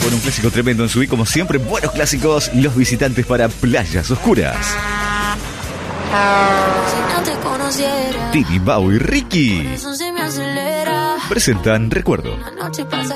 con un clásico tremendo en su y como siempre, buenos clásicos, los visitantes para Playas Oscuras. Tini, Bau y Ricky presentan Recuerdo.